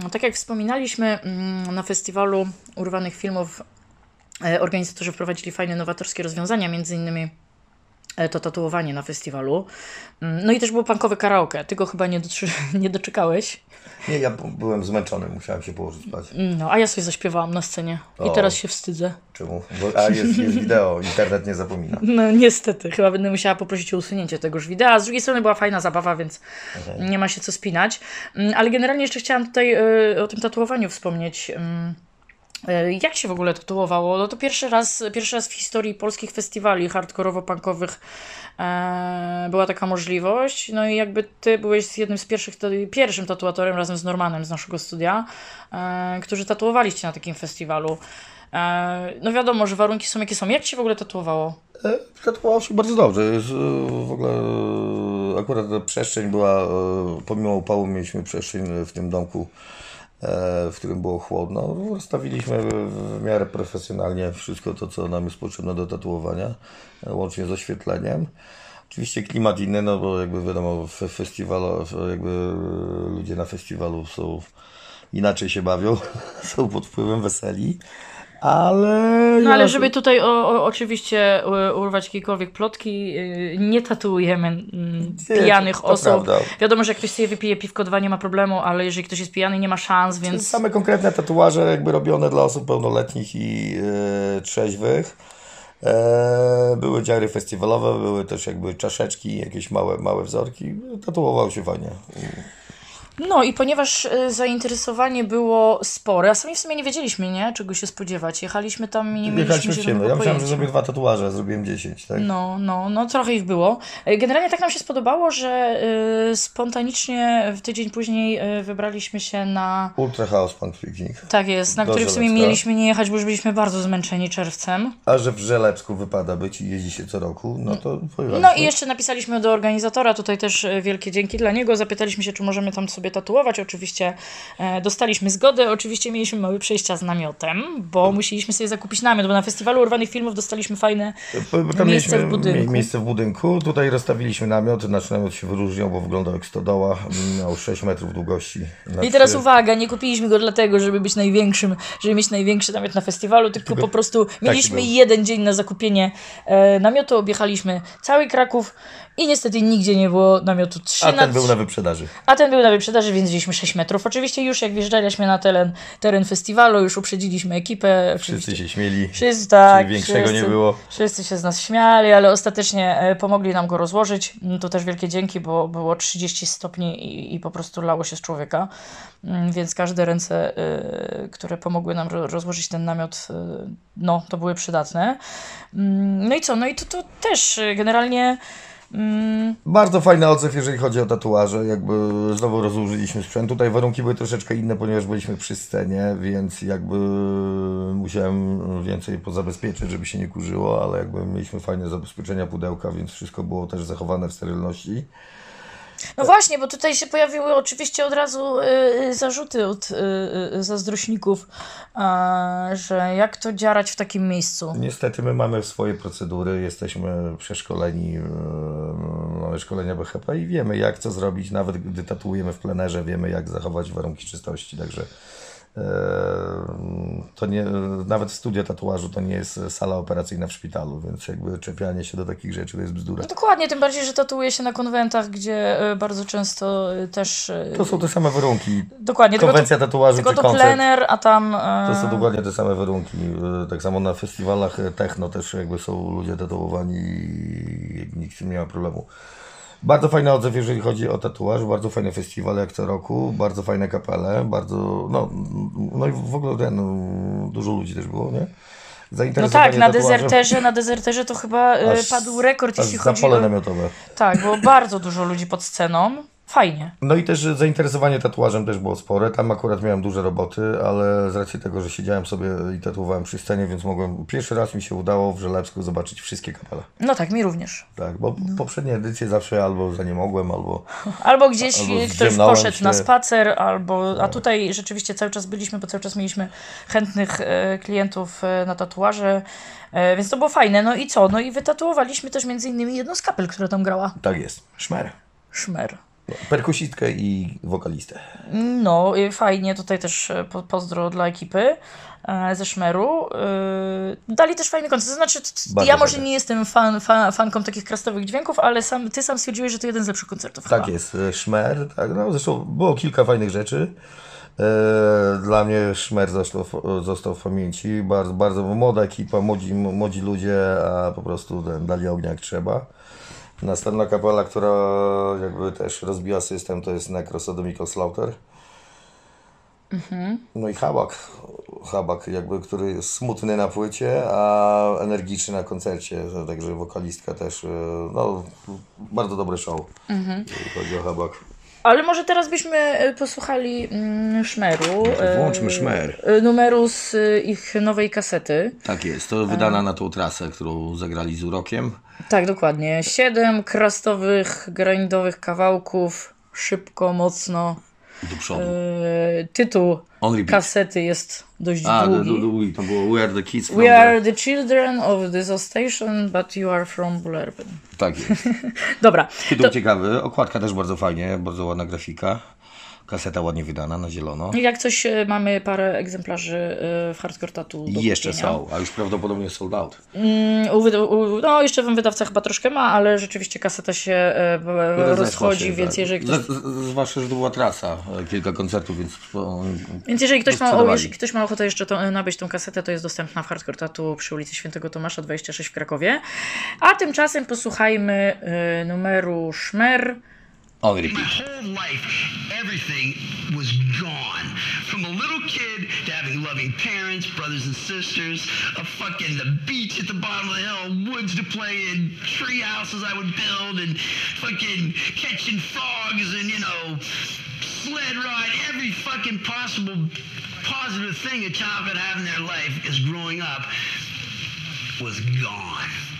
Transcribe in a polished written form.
tak jak wspominaliśmy, na festiwalu Urwanych Filmów organizatorzy wprowadzili fajne, nowatorskie rozwiązania, między innymi to tatuowanie na festiwalu. No i też było punkowe karaoke. Ty go chyba nie doczekałeś. Nie, ja byłem zmęczony, musiałem się położyć spać. No, a ja sobie zaśpiewałam na scenie. I teraz się wstydzę. Czemu? Jest wideo, internet nie zapomina. No niestety, chyba będę musiała poprosić o usunięcie tegoż wideo. A z drugiej strony była fajna zabawa, więc nie ma się co spinać. Ale generalnie jeszcze chciałam tutaj o tym tatuowaniu wspomnieć. Jak się w ogóle tatuowało? No to pierwszy raz w historii polskich festiwali hardkorowo-punkowych była taka możliwość. No i jakby ty byłeś jednym z pierwszym tatuatorem razem z Normanem z naszego studia, którzy tatuowaliście na takim festiwalu. No wiadomo, że warunki są jakie są. Jak ci się w ogóle tatuowało? Tatuowało się bardzo dobrze. W ogóle akurat ta przestrzeń była, pomimo upału mieliśmy przestrzeń w tym domku, w którym było chłodno. Rozstawiliśmy w miarę profesjonalnie wszystko to, co nam jest potrzebne do tatuowania, łącznie z oświetleniem. Oczywiście klimat inny, no bo jakby wiadomo, jakby ludzie na festiwalu są inaczej się bawią, są pod wpływem weseli. Ale żeby tutaj oczywiście urwać jakiekolwiek plotki, nie tatuujemy pijanych osób. Prawda. Wiadomo, że jak ktoś sobie wypije piwko 2, nie ma problemu, ale jeżeli ktoś jest pijany, nie ma szans, więc... Same konkretne tatuaże jakby robione dla osób pełnoletnich i trzeźwych. Były dziary festiwalowe, były też jakby czaszeczki, jakieś małe wzorki. Tatuował się fajnie. No i ponieważ zainteresowanie było spore, a sami w sumie nie wiedzieliśmy, nie? Czego się spodziewać. Jechaliśmy tam i nie mieliśmy zielonego Ja myślałem, pojęcia. że zrobię 2 tatuaże, a zrobiłem 10, tak? No, trochę ich było. Generalnie tak nam się spodobało, że spontanicznie w tydzień później wybraliśmy się na... Ultra House Punk Picnic. Tak jest, na który w sumie mieliśmy nie jechać, bo już byliśmy bardzo zmęczeni czerwcem. A że w Żelebsku wypada być i jeździ się co roku, no to pojechaliśmy. No i jeszcze napisaliśmy do organizatora, tutaj też wielkie dzięki dla niego. Zapytaliśmy się, czy możemy tam sobie tatuować. Oczywiście dostaliśmy zgodę. Oczywiście mieliśmy małe przejścia z namiotem, bo musieliśmy sobie zakupić namiot, bo na festiwalu Urwanych Filmów dostaliśmy fajne miejsce w budynku. Miejsce w budynku. Tutaj rozstawiliśmy namiot. Nasz namiot się wyróżniał, bo wyglądał jak stodoła. Miał 6 metrów długości. I teraz uwaga, nie kupiliśmy go dlatego, żeby być największym, żeby mieć największy namiot na festiwalu, tylko po prostu mieliśmy jeden dzień na zakupienie namiotu, objechaliśmy cały Kraków i niestety nigdzie nie było namiotu 3 A ten był na wyprzedaży. Więc wzięliśmy 6 metrów. Oczywiście już jak wjeżdżaliśmy na teren festiwalu, już uprzedziliśmy ekipę. Wszyscy się śmieli. Tak, większego nie było. Wszyscy się z nas śmiali, ale ostatecznie pomogli nam go rozłożyć. To też wielkie dzięki, bo było 30 stopni i po prostu lało się z człowieka. Więc każde ręce, które pomogły nam rozłożyć ten namiot, to były przydatne. No i co? No i to też generalnie... Bardzo fajny odzew, jeżeli chodzi o tatuaże. Jakby znowu rozłożyliśmy sprzęt. Tutaj warunki były troszeczkę inne, ponieważ byliśmy przy scenie, więc jakby musiałem więcej pozabezpieczyć, żeby się nie kurzyło, ale jakby mieliśmy fajne zabezpieczenia pudełka, więc wszystko było też zachowane w sterylności. No właśnie, bo tutaj się pojawiły oczywiście od razu zarzuty od zazdrośników, że jak to dziarać w takim miejscu. Niestety my mamy swoje procedury, jesteśmy przeszkoleni, mamy szkolenia BHP i wiemy co zrobić, nawet gdy tatuujemy w plenerze, wiemy jak zachować warunki czystości, także to nie, nawet w studio tatuażu to nie jest sala operacyjna w szpitalu, więc jakby czepianie się do takich rzeczy to jest bzdura. No dokładnie, tym bardziej, że tatuuje się na konwentach, gdzie bardzo często też... To są te same warunki. Dokładnie. Konwencja tatuażu czy tylko to koncert. plener, a tam... To są dokładnie te same warunki. Tak samo na festiwalach techno też jakby są ludzie tatuowani i nikt z tym nie ma problemu. Bardzo fajny odzew, jeżeli chodzi o tatuaż, bardzo fajny festiwal jak co roku, bardzo fajne kapele, no i w ogóle dużo ludzi też było, nie? No tak, na Dezerterze to chyba padł rekord, jeśli chodzi o... pole namiotowe. Tak, było bardzo dużo ludzi pod sceną. Fajnie. No i też zainteresowanie tatuażem też było spore. Tam akurat miałem duże roboty, ale z racji tego, że siedziałem sobie i tatuowałem przy scenie, więc pierwszy raz mi się udało w Żelebsku zobaczyć wszystkie kapele. No tak, mi również. Tak, bo poprzednie edycje zawsze albo za nie mogłem, albo gdzieś ktoś poszedł się na spacer, a tutaj rzeczywiście cały czas byliśmy, bo cały czas mieliśmy chętnych klientów na tatuaże, więc to było fajne. No i co? No i wytatuowaliśmy też między innymi jedną z kapel, która tam grała. Tak jest. Szmer. Perkusistkę i wokalistę. No, fajnie, tutaj też pozdro dla ekipy ze Szmeru. Dali też fajny koncert, to znaczy Bardzo ja może fajny. nie jestem fanką takich krastowych dźwięków, ale ty sam stwierdziłeś, że to jeden z lepszych koncertów Tak chyba. jest, Szmer, tak, no zresztą było kilka fajnych rzeczy. Dla mnie Szmer został w pamięci, bardzo, bardzo młoda ekipa, młodzi ludzie, a po prostu dali ognia jak trzeba. Następna kapela, która jakby też rozbiła system, to jest Necrosodomical Slaughter. No i Habak jakby, który jest smutny na płycie, a energiczny na koncercie, także wokalistka też, no bardzo dobre show, jeżeli chodzi o Habak. Ale może teraz byśmy posłuchali Szmeru. Włączmy Szmer. Numeru z ich nowej kasety. Tak jest, to wydana na tą trasę, którą zagrali z Urokiem. Tak, dokładnie. 7 krastowych, grindowych kawałków. Szybko, mocno. Do przodu. Tytuł On repeat. kasety jest dość długi. To było We Are The Kids from We are the children of this station, but you are from Bullerbyn. Tak jest. Dobra. Tytuł ciekawy, okładka też bardzo fajnie, bardzo ładna grafika. Kaseta ładnie wydana, na zielono. Jak coś, mamy parę egzemplarzy w Hardcore Tattoo do Jeszcze kupienia. są, a już prawdopodobnie sold out. No, jeszcze wydawca chyba troszkę ma, ale rzeczywiście kaseta się rozchodzi, więc tak. jeżeli ktoś... Zwłaszcza, że to była trasa, kilka koncertów, więc... Więc jeżeli ktoś sprzedawali. jeśli ktoś ma ochotę jeszcze nabyć tą kasetę, to jest dostępna w Hardcore Tattoo przy ulicy Świętego Tomasza 26 w Krakowie. A tymczasem posłuchajmy numeru Szmer. On My repeat. whole life, everything was gone. From a little kid to having loving parents, brothers and sisters, the beach at the bottom of the hill, woods to play in, tree houses I would build, and fucking catching frogs and, sled ride, every fucking possible positive thing a child could have in their life as growing up was gone.